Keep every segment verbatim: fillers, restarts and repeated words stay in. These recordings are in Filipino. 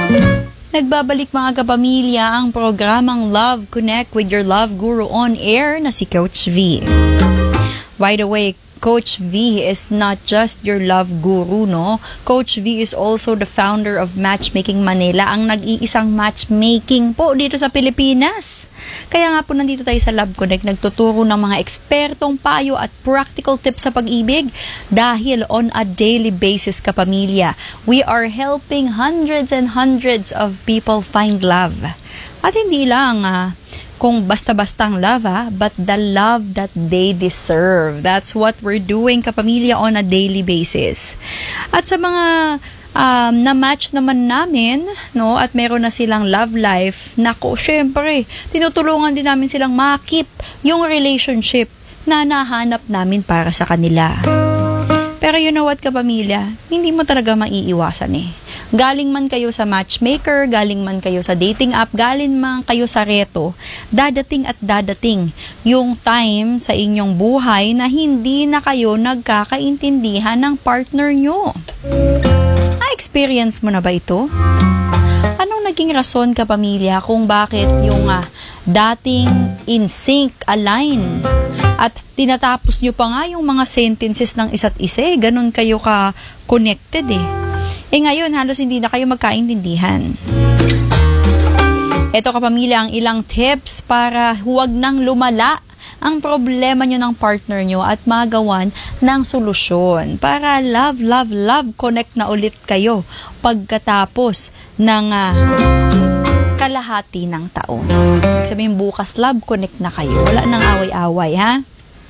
Nagbabalik mga kapamilya ang programang Love Connect with your Love Guru on air na si Coach V. By the way, Coach V is not just your love guru, no? Coach V is also the founder of Matchmaking Manila, ang nag-iisang matchmaking po dito sa Pilipinas. Kaya nga po nandito tayo sa Love Connect, nagtuturo ng mga ekspertong payo at practical tips sa pag-ibig dahil on a daily basis kapamilya, we are helping hundreds and hundreds of people find love. At hindi lang ah, kung basta-bastang love ha, but the love that they deserve. That's what we're doing kapamilya on a daily basis. At sa mga um, na-match naman namin, no, at meron na silang love life, nako, syempre, tinutulungan din namin silang makip yung relationship na nahanap namin para sa kanila. Pero you know what kapamilya, hindi mo talaga maiiwasan eh. Galing man kayo sa matchmaker, galing man kayo sa dating app, galing man kayo sa reto, dadating at dadating yung time sa inyong buhay na hindi na kayo nagkakaintindihan ng partner nyo. Na-experience mo na ba ito? Anong naging rason kapamilya kung bakit yung uh, dating in sync, align, at tinatapos nyo pa nga yung mga sentences ng isa't isa, eh, ganun kayo ka-connected eh. Eh ngayon, halos hindi na kayo magkaintindihan. Ito kapamilya ang ilang tips para huwag nang lumala ang problema nyo ng partner nyo at magawan ng solusyon. Para love, love, love connect na ulit kayo pagkatapos ng uh, kalahati ng taon. Sabihin bukas, love connect na kayo. Wala nang away-away, ha?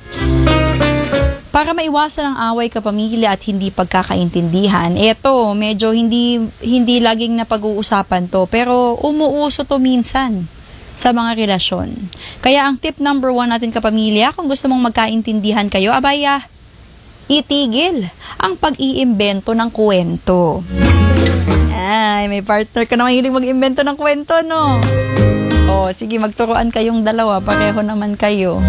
Para maiwasan ang away kapamilya at hindi pagkakaintindihan, eto, medyo hindi hindi laging napag-uusapan to, pero umuuso to minsan sa mga relasyon. Kaya ang tip number one natin kapamilya, kung gusto mong magkaintindihan kayo, abaya, itigil ang pag-iimbento ng kwento. Ay, may partner ka na mahilig mag-imbento ng kwento, no? O, sige, magturuan kayong dalawa, pareho naman kayo.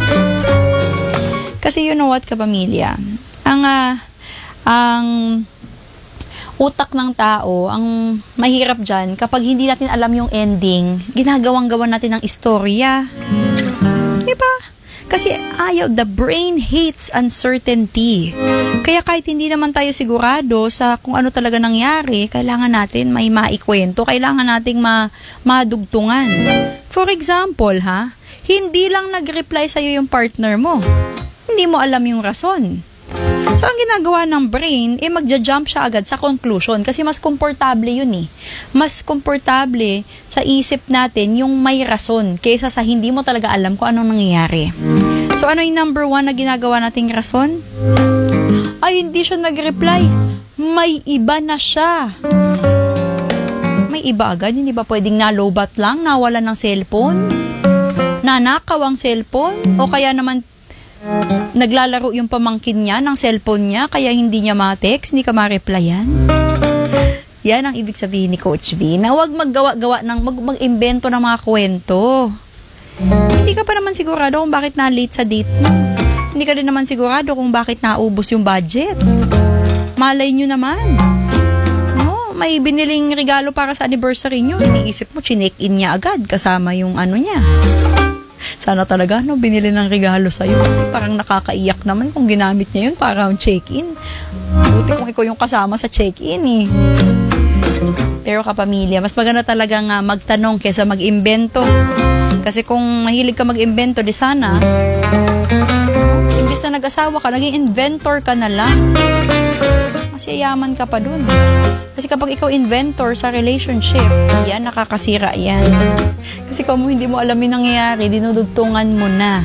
Kasi you know what kapamilya, ang uh, ang utak ng tao, ang mahirap dyan, kapag hindi natin alam yung ending, ginagawang-gawan natin ng istorya. Diba? Kasi ayaw, the brain hates uncertainty. Kaya kahit hindi naman tayo sigurado sa kung ano talaga nangyari, kailangan natin may maikwento, kailangan nating ma madugtungan. For example, ha, hindi lang nag-reply sa'yo yung partner mo. Hindi mo alam yung rason. So, ang ginagawa ng brain, eh, magja-jump siya agad sa conclusion kasi mas komportable yun eh. Mas komportable sa isip natin yung may rason kaysa sa hindi mo talaga alam kung anong nangyayari. So, ano yung number one na ginagawa nating rason? Ay, hindi siya nag-reply. May iba na siya. May iba agad? Hindi ba pwedeng nalobat lang, nawala ng cellphone? Nanakaw ang cellphone? O kaya naman naglalaro yung pamangkin niya ng cellphone niya kaya hindi niya ma-text, hindi ka ma-replyan. Yan ang ibig sabihin ni Coach V, na huwag maggawa-gawa ng mag- mag-imbento ng mga kwento. Hindi ka pa naman sigurado kung bakit na-late sa date mo. Hindi ka din naman sigurado kung bakit naubos yung budget. Malay nyo naman. No, may biniling regalo para sa anniversary nyo, iniisip mo, chinek-in niya agad kasama yung ano niya. Sana talaga, no, binili ng regalo sa'yo kasi parang nakakaiyak naman kung ginamit niya yun para check-in. Buti kung ikaw yung kasama sa check-in eh. Pero kapamilya, mas maganda talaga nga magtanong kesa mag-imbento. Kasi kung mahilig ka mag-imbento, di sana, imbis na nag-asawa ka, naging inventor ka na lang. Mas yayaman ka pa dun. Kasi kapag ikaw inventor sa relationship, yan, nakakasira yan. Kasi kung hindi mo alam yung nangyayari, dinudugtungan mo na.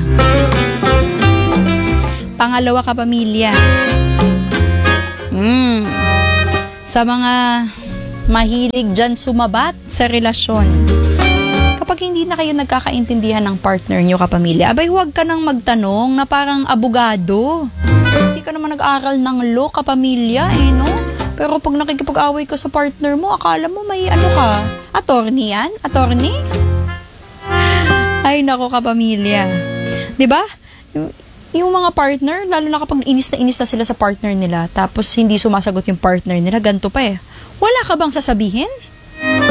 Pangalawa kapamilya, mm, sa mga mahilig dyan sumabat sa relasyon, kapag hindi na kayo nagkakaintindihan ng partner nyo kapamilya, abay huwag ka nang magtanong na parang abogado. Hindi ka naman nag-aral ng law kapamilya eh, no? Pero pag nakikipag-away ka sa partner mo, akala mo may ano ka, attorney yan? Attorney? Ay, nako kapamilya. Diba? Yung, yung mga partner, lalo na kapag inis na inis na sila sa partner nila, tapos hindi sumasagot yung partner nila, ganito pa eh. Wala ka bang sasabihin?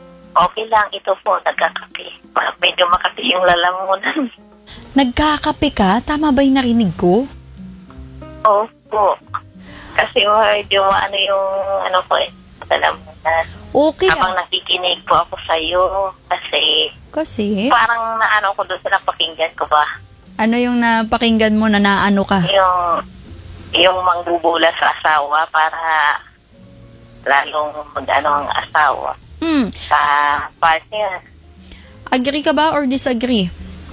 Okay lang, ito po, nagkakape. Medyo makati yung lalamunan. Nagkakape ka? Tama ba yung narinig ko? Opo. Kasi medyo ano yung, ano po eh, lalamunan. Okay Habang ah. nakikinig po ako sa'yo, kasi Kasi, parang naano ko doon sa napakinggan ko ba? ano yung napakinggan mo na naano ka? Yung, yung mangbubula sa asawa para lalong mag-ano ang asawa Hmm. sa partner. Agree ka ba or disagree?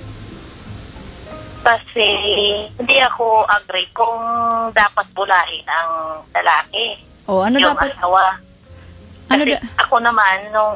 Kasi hindi ako agree kung dapat bulahin ang lalaki. O, ano yung dapat? asawa. Ano Kasi da- ako naman, nung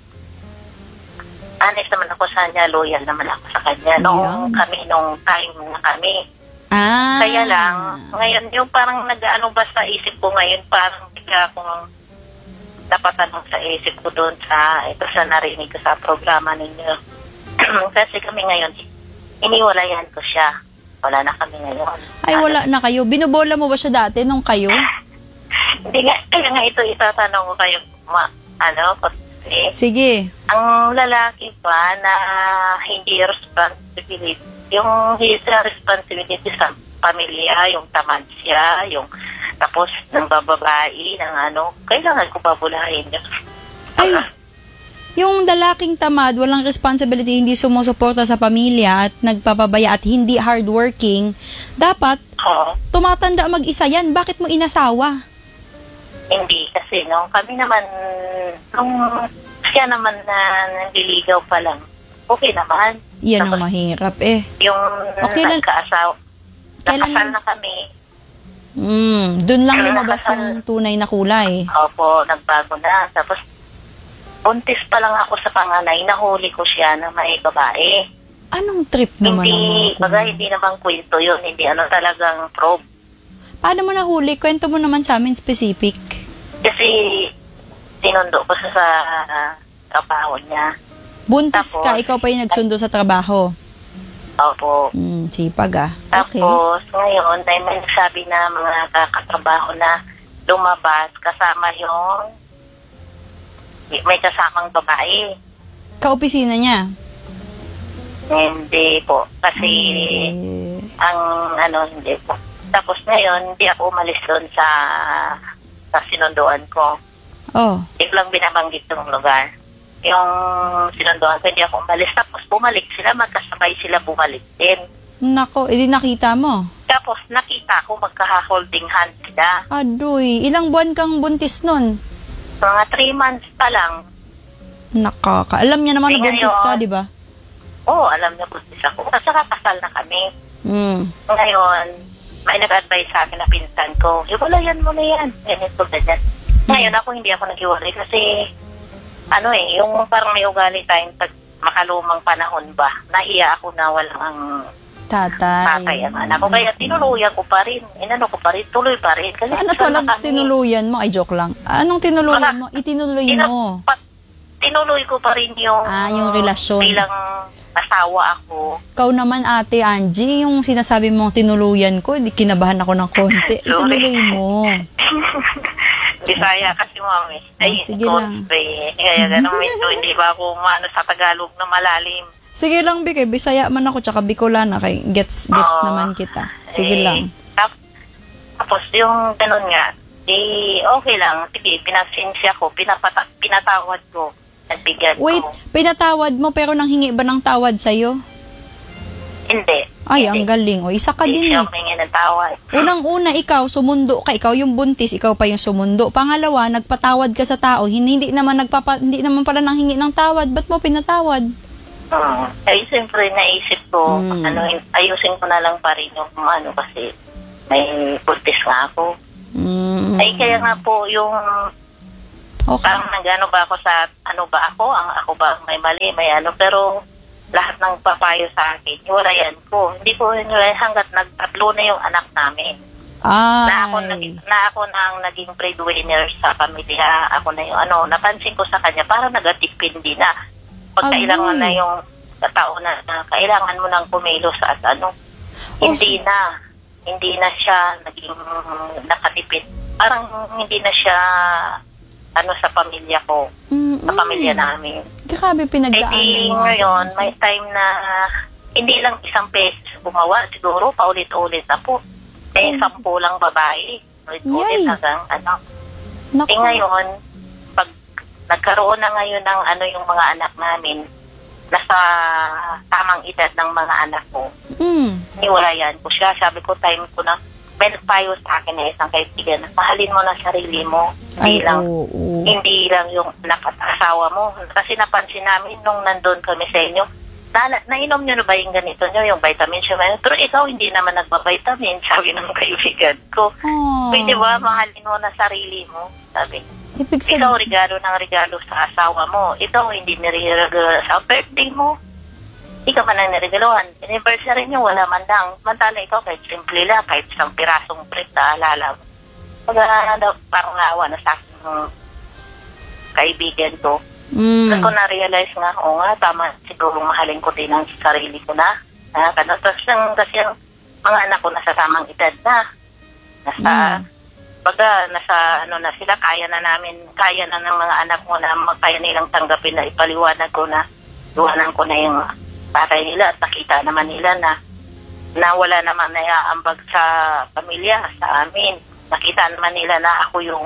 honest naman ako sa kanya, loyal naman ako sa kanya. Nung Yeah. kami, nung time na kami. Ah. Kaya lang, ngayon, yung parang nag-ano ba sa isip ko ngayon, parang bigla akong napatanong sa isip ko doon sa, ito sa narinig ko sa programa ninyo. Kasi kami ngayon, iniwalayan ko siya. Wala na kami ngayon. Ay, wala na kayo. Binobola mo ba siya dati nung kayo? Hindi nga, kaya nga ito itatanong ko kayo, ma, ano, kasi Sige. ang lalaki pa na hindi responsibility, yung his responsibility sa pamilya, yung tamad siya, yung tapos ng bababae, ng ano, kailangan ko babulahin niya. Ay, yung lalaking tamad, walang responsibility, hindi sumusuporta sa pamilya at nagpapabaya at hindi hardworking, dapat Oo. tumatanda mag-isa yan. Bakit mo inasawa? Hindi, kasi no, kami naman, nung siya naman na nandiligaw pa lang, okay naman. Yan ang Tapos, mahirap eh. yung Okay lang. nagkaasawa, Kailan nakasal lang- na kami, Mm, dun lang Kailan lumabas nakasal? yung tunay na kulay. opo, nagbago na. Tapos, buntis pa lang ako sa panganay, nahuli ko siya na may babae. Anong trip naman Hindi, ang mga baga, kulay? hindi naman kwento yun, hindi ano talagang probe. Paano mo nahuli? Kwento mo naman sa amin specific. Kasi, sinundo ko sa, sa trabaho niya. Buntis Tapos- ka, ikaw pa yung nagsundo sa trabaho. Opo. Hmm, sipag ah. Okay. Tapos, ngayon, dahil may nagsabi na mga kakatrabaho na lumabas kasama yung may kasamang babae. Kaopisina niya. Hindi po. Kasi, Eh, ang ano, hindi po. Tapos ngayon, hindi ako umalis doon sa sa sinunduan ko. oh, Biglang binabanggit yung lugar. Yung sinunduan ko, hindi ako umalis. Tapos bumalik sila, magkasabay sila bumalik din. nako, edi nakita mo. Tapos nakita ko magka-holding hand sila. Adoy, ilang buwan kang buntis nun? Mga three months pa lang. Nakaka. Alam niya naman na Di buntis ka, ngayon. di ba? Oo, alam niya buntis ako. At saka kasal na kami. Hmm. Ngayon, may nag-advise sa akin na pinsan ko, hiwalayan mo na yan. Ganito, ganyan. Ngayon ako, hindi ako naghiwalay kasi, ano eh, yung parang may ugali tayong pag makalumang panahon ba, nahiya ako na walang ang Tatay. tatay ang anak ko. Kaya tinuluyan ko pa rin. Inano ko pa rin, tuloy pa rin. Kasi Saan na kasal na talaga kami. tinuluyan mo? Ay, joke lang. Anong tinuluyan Wala. mo? Itinuloy Tina- mo. pa- tinuloy ko pa rin yung, Ah, yung relasyon. bilang asawa ako. Ikaw naman, Ate Angie, yung sinasabi mong tinuluyan ko, di kinabahan ako ng konti. Sorry. Itinuloy mo. Bisaya kasi mami. Ay, Ah, sige lang. kontre. Kaya ganun medyo hindi ba ako maano sa Tagalog na malalim. Sige lang, Bik, eh. Bisaya man ako, tsaka Bicolana, kay gets, gets Oo. naman kita. Sige Eh, lang. tap- Tapos yung ganun nga, eh, okay lang. Sige, pinasensya ko, pinapata- pinatawad ko. Nagbigyan Wait, ko. pinatawad mo pero nanghingi ba ng tawad sa'yo? Hindi. Ay, hindi. ang galing. O, isa ka Hindi din siya eh. humingi ng tawad. Unang-una, ikaw, sumundo ka. Ikaw yung buntis, ikaw pa yung sumundo. Pangalawa, nagpatawad ka sa tao. Hindi, hindi naman nagpapa, hindi naman pala nanghingi ng tawad. Ba't mo pinatawad? Hmm. Ay, siyempre, naisip ko, Hmm. ano, ayusin ko na lang pa rin yung ano kasi may buntis nga ako. Mm, Ay, kaya nga po yung okay. parang nag-ano ba ako sa, ano ba ako, ang ako ba ang may mali, may ano, pero lahat ng papayo sa akin, hiwalayan ko. Hindi ko hiwalayan hanggat nagtatlo na yung anak namin. Ay. Na ako, naging, na ako na ang naging breadwinner sa pamilya. Ako na yung ano, napansin ko sa kanya, parang nagatipindi na. Pag Agoy. kailangan na yung tao na, na kailangan mo nang kumilos at ano, Oh, hindi na. Hindi na siya naging nakatipid. Parang hindi na siya ano sa pamilya ko, Mm-mm. sa pamilya namin. Grabe Eh pinagdaanan di mo. ngayon, may time na hindi lang isang beses gumawa, siguro paulit-ulit na po. Eh, Oh. sampu lang babae. Ulit-ulit Yay. hanggang ano. Naku. Eh ngayon, pag nagkaroon na ngayon ng ano yung mga anak namin, nasa tamang edad ng mga anak ko, Mm. niwalayan ko siya. Sabi ko, time ko na, may nagpayo sa akin na isang kaibigan, mahalin mo na sarili mo. Hindi Ay, lang, oo. oo. hindi lang yung anak at asawa mo. Kasi napansin namin nung nandun kami sa inyo, na, nainom nyo na ba yung ganito nyo, yung vitamin siya? Pero ikaw hindi naman nagba-vitamin, sabi ng kaibigan ko. Oh. Pwede ba mahalin mo na sarili mo? Sabi, Ibig ikaw sabihin, regalo ng regalo sa asawa mo. Ikaw hindi niregalo sa birthday mo. Hindi ka man ang niregaluhan. Anniversary niyo, wala man lang. Mantala ikaw kahit simple lang, kahit isang pirasong print na alala mo. Pag uh, parang naawa na sa akin ng kaibigan ko. mm. Tapos ko na-realize nga, oo nga, tama, siguro mahalin ko din ang sarili ko na. Ah, tapos yung, kasi yung mga anak ko nasa tamang edad na. Nasa, Mm. baga, nasa, ano na sila, kaya na namin, kaya na ng mga anak mo na kaya nilang tanggapin na ipaliwanag ko na, iwanan ko na yung patay nila at nakita naman nila na na wala naman na iaambag sa pamilya, sa amin. Nakita naman nila na ako yung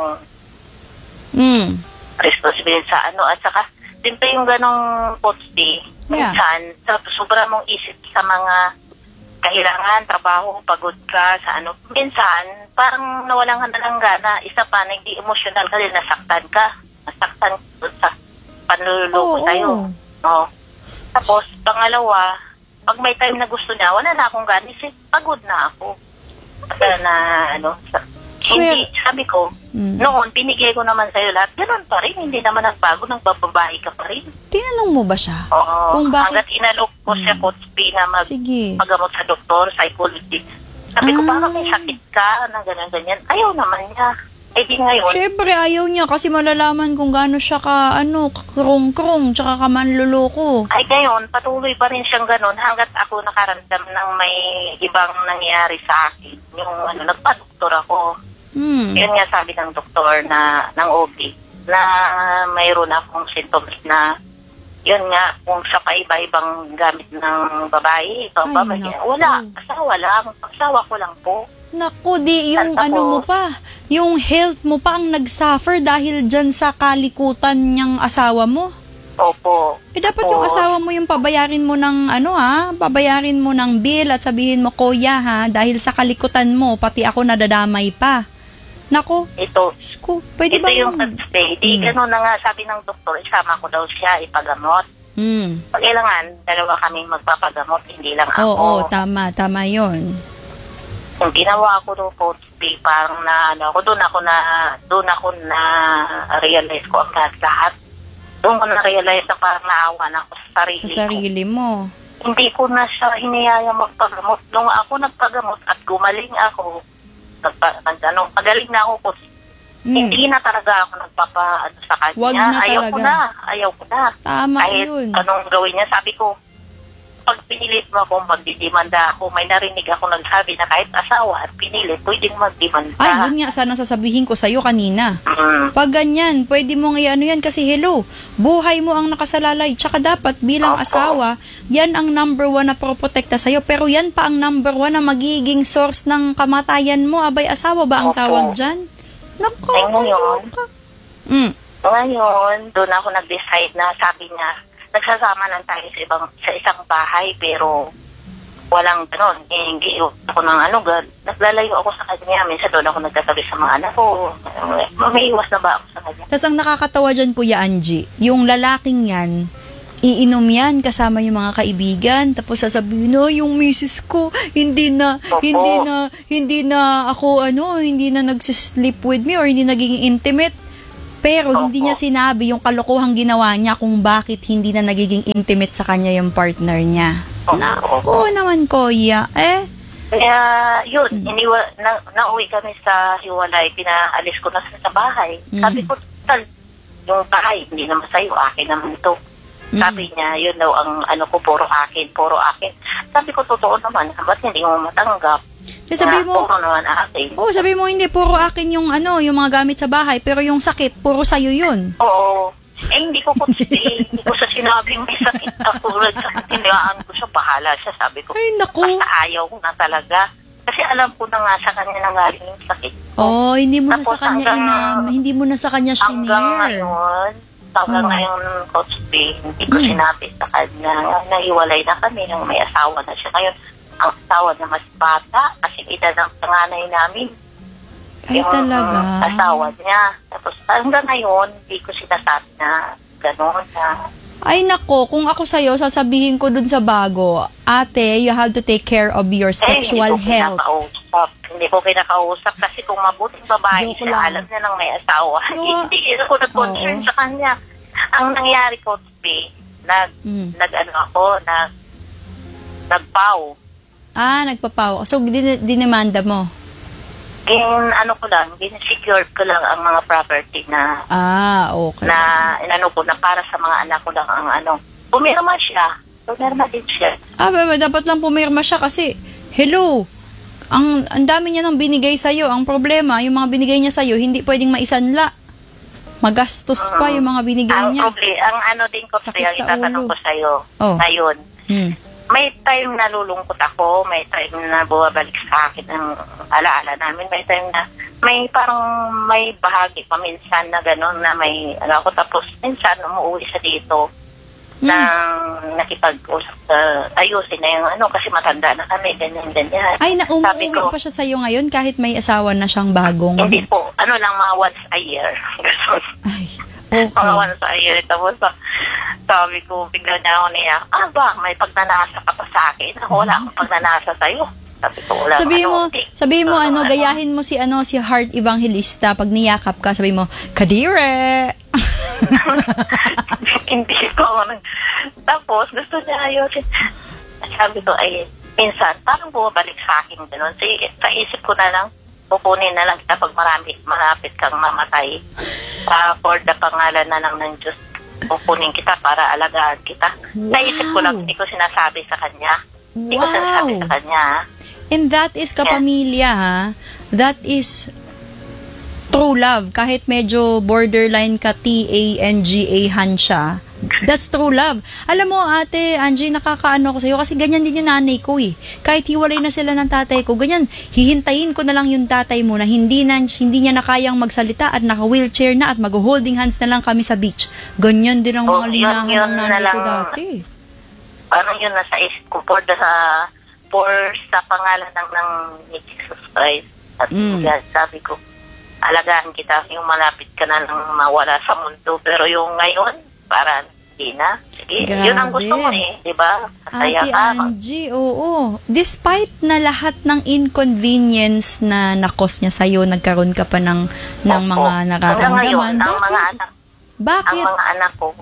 Mm. responsibility sa ano. At saka, siyempre yung ganong posti, Yeah. minsan, sa sobra mong isip sa mga kailangan, trabaho, pagod ka, sa ano. Minsan, parang nawalan ka na lang gana. Isa pa, nagdi emotional ka din, nasaktan ka. Nasaktan sa panluloko Oo, sa'yo. oo. No. Tapos, pangalawa, pag may time na gusto niya, wala na akong gana. Kasi pagod na ako. Kaya na, ano, sa, Swear. hindi, sabi ko, Mm. noon, binigay ko naman sa'yo lahat. Ganun pa rin, hindi naman nagbago, nagbababae ka pa rin. Tinanong mo ba siya? Oo, Kung bakit- hanggat inalok ko siya, Coach B, na Sige. magpagamot sa doktor, psychologist. Sabi ko, Ah. baka may sakit ka, na ganyan-ganyan. Ayaw naman niya. Eh di ngayon, Siyempre, ayaw niya kasi malalaman kung gaano siya ka, ano, krong-krong, tsaka ka manluloko. ay ngayon, patuloy pa rin siyang ganun hanggat ako nakaramdam ng may ibang nangyayari sa akin. Yung ano, nagpa-doktor ako. Hmm. Yun nga sabi ng doktor na, ng O B, na mayroon akong symptoms na, yun nga, kung sa paiba-ibang gamit ng babae, ito Ay, ba, naku. wala, asawa lang, asawa ko lang po. Naku, di yung Santa ano po. mo pa, yung health mo pa ang nag-suffer dahil dyan sa kalikutan niyang asawa mo. Opo. Eh, dapat Opo. yung asawa mo yung pabayarin mo ng ano ha, pabayarin mo ng bill at sabihin mo, kuya ha, dahil sa kalikutan mo, pati ako nadadamay pa. Naku, Ito, ko, pwede ito ba? yung stay. Di Hmm. gano'n na nga sabi ng doktor, isama ko daw siya ipagamot. Hmm. Pag kailangan, dalawa kaming magpapagamot, hindi lang ako. Oo, tama, tama yon. Yung ginawa ko doon, Coach B, parang na, ano, ako doon ako na, doon ako na realize ko ang lahat. Doon ko na-realize na parang naawa na ako sa sarili Sa ko. sarili mo. Hindi ko na siya hiniyaya magpagamot. Nung ako nagpagamot at gumaling ako, nagpa, nag, ano, magaling na ako, Coach. Hmm. Hindi na talaga ako nagpapa, ano, sa kanya. Wag na ayaw ko talaga. na, ayaw ko na. Tama Kahit yun. anong gawin niya, sabi ko, pag pinilit mo akong magdidimanda ako, may narinig ako nagsabi na kahit asawa at pinilit, pwedeng magdimanda. Ay, yun nga, sana sasabihin ko sa'yo kanina. Mm. Pag ganyan, pwede mo nga ano yan kasi hello, buhay mo ang nakasalalay. Tsaka dapat bilang Opo. asawa, yan ang number one na proprotekta sa'yo. Pero yan pa ang number one na magiging source ng kamatayan mo. Abay, asawa ba ang Opo. tawag dyan? Naku, Ay, ngayon. ka. Mm. Ngayon, doon ako nag-decide na sabi niya, nagsasama lang tayo sa, ibang, sa isang bahay, pero walang gano'n. Hindi ako ng ano, gan. Naglalayo ako sa kanya. Minsan doon ako nagtasabi sa mga anak ko. May iwas na ba ako sa kanya? Tapos ang nakakatawa dyan, Kuya Angie, yung lalaking yan, iinom yan kasama yung mga kaibigan, tapos sasabihin, no, yung misis ko, hindi na, Opo. hindi na, hindi na ako, ano, hindi na nagsisleep with me or hindi naging intimate. Pero hindi Opo. niya sinabi yung kalokohang ginawa niya kung bakit hindi na nagiging intimate sa kanya yung partner niya. Opo. Naku naman, Kuya. Eh, Kaya, yun, Hmm. iniwa, na, nauwi kami sa hiwalay, pinaalis ko na sa bahay. Hmm. Sabi ko, tal, yung bahay, hindi naman sa'yo, akin naman ito. Hmm. Sabi niya, yun daw ang ano ko, puro akin, puro akin. Sabi ko, totoo naman, ba't hindi mo matanggap? Kasi sabi mo, puro naman akin. oh, sabi mo hindi, puro akin yung ano, yung mga gamit sa bahay, pero yung sakit, puro sa'yo yun. Oo. Eh, hindi ko po, eh, hindi ko sa sinabing may sakit ako. Tinayaan ko siya, bahala siya. Sabi ko, Ay, naku. basta ayaw ko na talaga. Kasi alam ko na nga sa kanya nanggaling yung sakit ko. Oh, hindi mo na Tapos sa kanya hanggang- inam, hindi mo na sa kanya Hanggang shinare. ngayon, hanggang Oh. ngayon, Coach B, hindi ko Mm. sinabi sa kanya. Naiwalay na kami nang may asawa na siya. Ngayon, ang asawa na mas bata, kasi edad ng panganay namin. Ay, talaga. Asawa niya. Tapos hanggang ngayon, hindi ko sinasabi na gano'n na Ay, nako, kung ako sa'yo, sasabihin ko dun sa bago, ate, you have to take care of your sexual eh, hindi ko health. kinakausap. Hindi ko kinakausap kasi kung mabuting babae Joke siya, lang. alam niya nang may asawa. Gawa- Hindi ako nag-concern Oo. sa kanya. Ang nangyari ko, B, nag, Mm. nag-ano ako, nag, nagpaw. Ah, nagpapaw. So, din- dinemanda mo. Gin, ano ko lang, gin-secured ko lang ang mga property na, Ah, okay. na, inano ko, na para sa mga anak ko lang ang ano. Pumirma siya. Pumirma din siya. Ah, baba, dapat lang pumirma siya kasi, hello, ang, ang dami niya nang binigay sa'yo. Ang problema, yung mga binigay niya sa'yo, hindi pwedeng maisanla. Magastos pa yung mga binigay Ang niya. problema, ang ano din ko, Sakit Priya, sa itatanong ulo. ko sa'yo, Oh. ngayon, Hmm. may time na lulungkot ako, may time na bumabalik sa akin ang alaala namin, may time na may parang may bahagi pa minsan na gano'n na may ano ako, tapos minsan umuwi siya dito Hmm. nang nakipag-usap sa ayusin na yung ano kasi matanda na kami, ganyan, ganyan. Ay, na Sabi umuwi ko, pa siya sa'yo ngayon kahit may asawa na siyang bagong. hindi po, ano lang mga once a year. Ganun. Ay, Mga okay. once a year. Tapos sa- sabi ko, bigla niya ako niya, ah ba, may pagnanasa ka pa sa akin? Ako, wala akong pagnanasa sa'yo. Sabi ko, wala. Sabi mo, ano, sabi mo ano, ano, gayahin mo si ano si Heart Evangelista pag niyakap ka, sabi mo, Kadire. Hindi ko ako nag... Tapos, gusto niya ayusin. Sabi ko, ay, minsan, parang bumabalik sa akin gano'n. Sa, sa isip ko na lang, kukunin na lang kita pag marami, malapit kang mamatay. Uh, for the pangalan na lang ng Diyos, kukunin kita para alagaan kita. Wow. Naisip ko lang, hindi ko sinasabi sa kanya. Hindi ko Wow. sinasabi sa kanya. And that is kapamilya, ha? That is true love. Kahit medyo borderline ka, T A N G A-han siya. That's true love. Alam mo, ate, Angie, nakakaano ko sa'yo kasi ganyan din yung nanay ko eh. Kahit hiwalay na sila ng tatay ko, ganyan, hihintayin ko na lang yung tatay mo na hindi, na, hindi niya na kayang magsalita at naka-wheelchair na at mag-holding hands na lang kami sa beach. Ganyan din ang mga Oh, yun- linangan yun ng na nanay ko lang. dati. Parang yun nasa isip ko for the, sa, for sa pangalan ng, ng ni Jesus Christ. At Mm. yan, sabi ko, alagaan kita, yung malapit ka na lang mawala sa mundo. Pero yung ngayon, parang hindi na. Sige, Grabe. yun ang gusto mo eh, di ba? Masaya Ate ka. Angie, oo. Despite na lahat ng inconvenience na nakos niya sa'yo, nagkaroon ka pa ng, ng Opo. mga Hanggang nararamdaman. ngayon, ang mga Bakit? anak, Bakit? ang mga anak ko,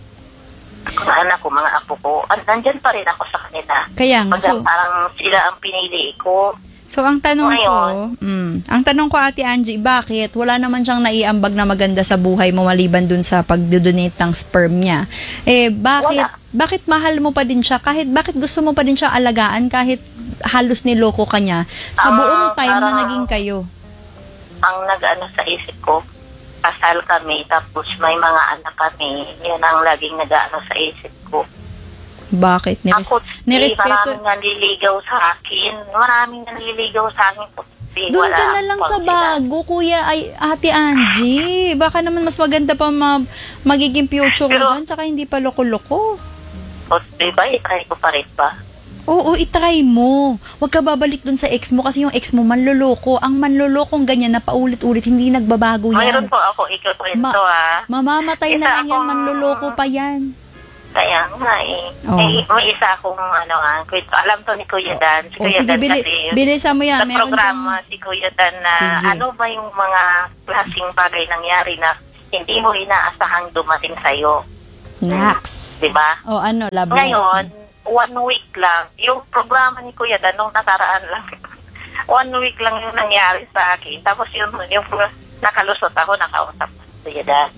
ang mga anak ko, mga apo ko, an- nandyan pa rin ako sa kanila. Kaya nga, Pagka so, parang sila ang pinili ko. so ang tanong ko, Ngayon. mm, ang tanong ko Ate Angie, bakit? Wala naman siyang naiambag na maganda sa buhay mo maliban dun sa pagdodonate ng sperm niya. Eh, bakit, Wala. bakit mahal mo pa din siya? Kahit, bakit gusto mo pa din siya alagaan kahit halos niloko ka niya sa Ah, buong time na parang- naging kayo? Ang nag-ano sa isip ko, kasal kami, tapos may mga anak kami. Yan ang laging nag-ano sa isip ko. Bakit? Nires- Ako, nirespeto. maraming nanliligaw sa akin. Maraming nanliligaw sa akin. Puti, Doon wala ka na akong lang sa pag- bago, Kuya ay, Ate Angie. Baka naman mas maganda pa ma- magiging future mo Pero- dyan, tsaka hindi pa loko-loko. Puti ba, itry ko pa rin ba? Oo, itry mo. Huwag ka babalik dun sa ex mo kasi yung ex mo manloloko. Ang manlolokong ganyan na paulit-ulit, hindi nagbabago Mayroon yan. po ako ikukwento Ma- ah. Mamamatay na Isa lang yan, akong- manloloko pa yan. Kaya nga eh. Oh. May, may isa akong ano ah, kwento. Alam to ni Kuya Dan. Si O Kuya sige, Dan bili, kasi bilisan mo yan. sa Meron programa siyang- si Kuya Dan na Sige. ano ba yung mga klaseng bagay nangyari na hindi mo inaasahang dumating sa'yo. Nax. Di ba? O ano, labo. Ngayon, one week lang, yung programa ni Kuya Dan nung nakaraan lang, one week lang yung nangyari sa akin. Tapos yung, yung nakalusot ako, nakausap ko si Kuya Dan.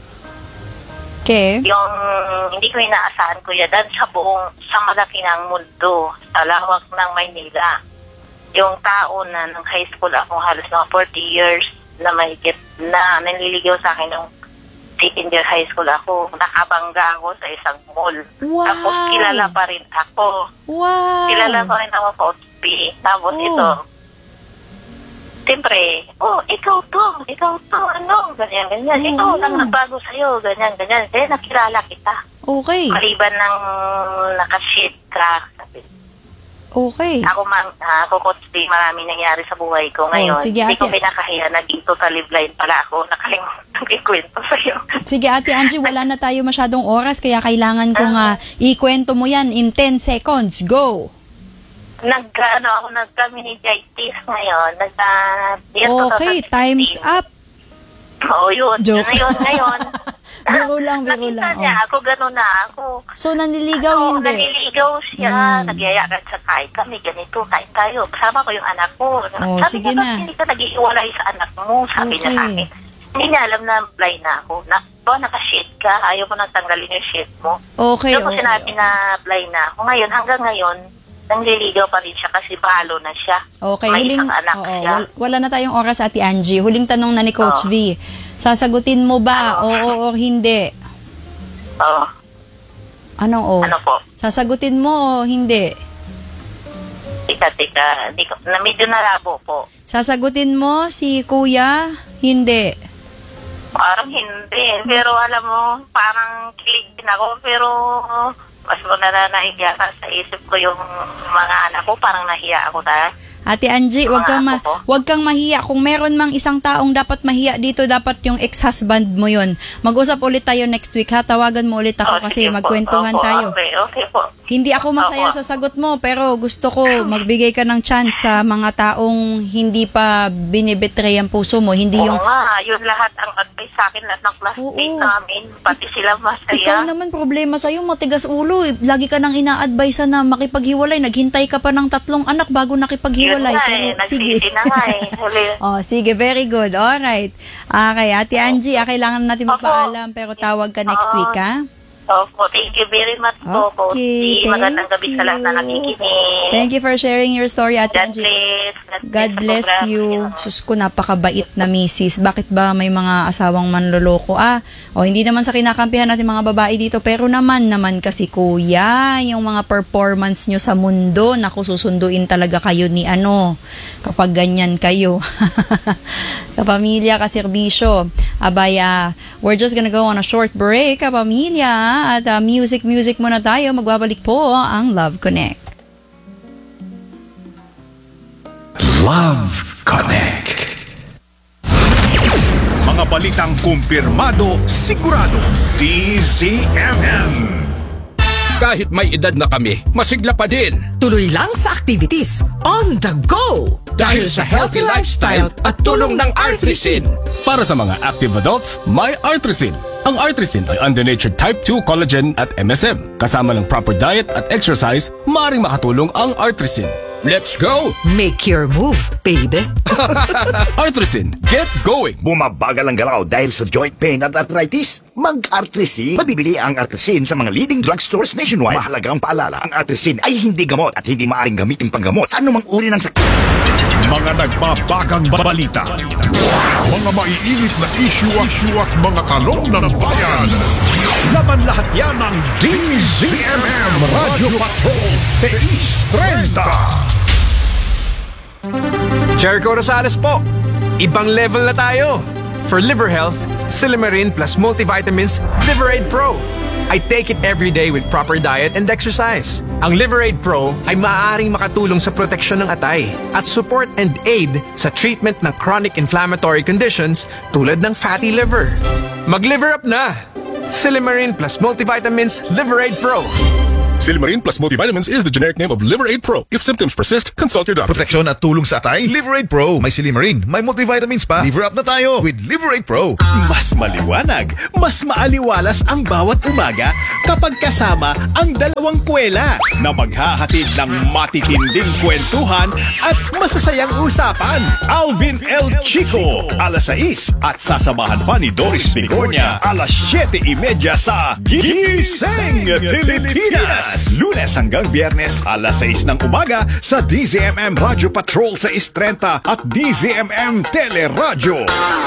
Okay. Yung hindi ko inaasahan, Kuya Dan, sa buong, sa malaki ng mundo, sa lawak ng Maynila. yung tao na ng high school ako halos mga forty years na mahigit na nanliligaw sa akin ng second year high school ako. Nakabangga ako sa isang mall. Wow. Tapos kilala pa rin ako. Wow. Kilala pa rin ako sa O T P. Tapos Oh. ito, siyempre, oh, ikaw to, ikaw to, ano, ganyan, ganyan. Oh. Ikaw lang nagbago sa'yo, ganyan, ganyan. Kaya nakilala kita. Okay. Maliban ng nakashit ka. Okay. Ako, man, ah, ako, Coach D, marami nangyari sa buhay ko ngayon. Oh, sige, Hindi ko ate. pinakahiya, naging totally blind pala ako. Nakalimutan ko ikwento sa'yo. Sige, Ate Angie, wala na tayo masyadong oras, kaya kailangan ko nga ikwento mo yan in ten seconds. Go! Nag, ano, ako nagka-meningitis ngayon. Nagka, Okay, time's up. Oo, yun. Joke. Ngayon, ngayon. Biro lang, biro Nakita lang. niya Oh. ako, gano'n na ako. So, nanliligaw Oo, hindi? nanliligaw siya. Mm. Nagyayakan sa kain kami, ganito, kain tayo. Kasama ko yung anak ko. Oh, sabi sige niya, na. "Ba't hindi ka nag-iiwalay sa anak mo?" Sabi niya sa Okay. akin. Hindi niya alam na blind na ako. Na, ba, naka-shade ka, ayaw ko nang tanggalin yung shade mo. Okay, Doon ko okay. sinabi na blind na ako. Ngayon, hanggang ngayon, nangliligaw pa rin siya kasi balo na siya. Okay, May huling, isang anak oo, siya. wal- wala na tayong oras, Ate Angie. Huling tanong na ni Coach Oo. V. Sasagutin mo ba, Ano? oo o hindi? Oo. Anong o? Ano po? Sasagutin mo o hindi? Tika, tika. Di ko, na medyo narabo po. Sasagutin mo si Kuya? Hindi. Parang hindi. Pero alam mo, parang kilig din ako. Pero mas mo na nahiya ka sa isip ko yung mga anak ko. Parang nahiya ako dahil. Ate Angie, wag kang, ma- Mga apo ko. wag kang mahiya. Kung meron mang isang taong dapat mahiya dito, dapat yung ex-husband mo yun. Mag-usap ulit tayo next week, ha? Tawagan mo ulit ako Oh, kasi sige po. magkwentuhan Opo, tayo. Okay, okay po. Hindi ako masaya Opo. sa sagot mo, pero gusto ko magbigay ka ng chance sa mga taong hindi pa binibetray ang puso mo. Hindi Oo yung, nga, yun lahat ang advice sa akin lahat ng classmate Oo. namin. Pati sila masaya. ikaw naman problema sa'yo, matigas ulo. eh. Lagi ka nang ina-advise na makipaghiwalay. Naghintay ka pa ng tatlong anak bago Yun nakipaghiwalay. nga Pero eh, sige. nagsisi na nga eh. Huli. Oh, sige, very good. Alright. Okay, Ate Angie, ah, kailangan natin Opo. magpaalam pero tawag ka next Oo. week, ha? Opo, thank you very much po, Coach Okay, D. Magandang thank gabi sa lahat na you. nakikinig. Thank you for sharing your story, Ate God Angie. bless. God bless sa you. programa niyo. Sus ko, napakabait na misis. Bakit ba may mga asawang manloloko? Ah, o hindi naman sa kinakampihan natin mga babae dito, pero naman naman kasi kuya, yung mga performance nyo sa mundo, naku, susunduin talaga kayo ni ano, kapag ganyan kayo. Kapamilya, kaserbisyo. Abaya, we're just gonna go on a short break, kapamilya, at uh, music, music muna tayo. Magbabalik po ang Love Connect. Love Connect. Mga balitang kumpirmado, sigurado. D Z M M. Kahit may edad na kami, masigla pa din. Tuloy lang sa activities on the go! Dahil sa healthy lifestyle at tulong ng Artrisin. Para sa mga active adults, may Artrisin. Ang Artrisin ay under-natured type two collagen at M S M. Kasama ng proper diet at exercise, maaaring makatulong ang Artrisin. Let's go! Make your move, baby! Artrisin, get going! Bumabagal ang galaw dahil sa joint pain at arthritis? Mag-Artrisin. Mabibili ang Artrisin sa mga leading drugstores nationwide. Mahalagang paalala, ang Artrisin ay hindi gamot at hindi maaaring gamitin panggamot sa anumang uri ng sakit. Mga nagbabagang balita. Mga maiinit na issue at, issue at mga talong ng bayan. Laban lahat yan ng D Z M M Radio Patrol six thirty. Jericho Rosales po. Ibang level na tayo. For liver health, Silimarin plus multivitamins Liverade Pro. I take it every day with proper diet and exercise. Ang Liverade Pro ay maaaring makatulong sa proteksyon ng atay at support and aid sa treatment ng chronic inflammatory conditions tulad ng fatty liver. Mag-liver up na! Silimarin plus multivitamins Liverade Pro. Silimarin plus multivitamins is the generic name of Liverade Pro. If symptoms persist, consult your doctor. Proteksyon at tulong sa atay, Liverade Pro. May Silimarin, may multivitamins pa. Liver up na tayo with Liverade Pro. Mas maliwanag, mas maaliwalas ang bawat umaga kapag kasama ang dalawang kwela na maghahatid ng matitinding kwentuhan at masasayang usapan. Alvin L. Chico, alas sais at sasamahan pa ni Doris Bigornia, alas siyete y media sa Gising Pilipinas. Lunes hanggang Biyernes, alas sais ng umaga sa D Z M M Radio Patrol sa Istrenta at D Z M M Teleradyo.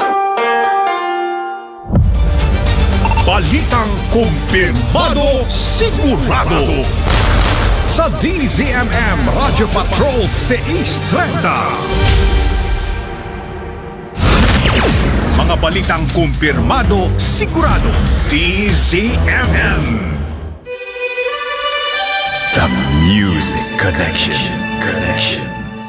Balitang kumpirmado, sigurado sa D Z M M Radio Patrol seis trenta. Mga balitang kumpirmado, sigurado, D Z M M. The Music Connection. Connection.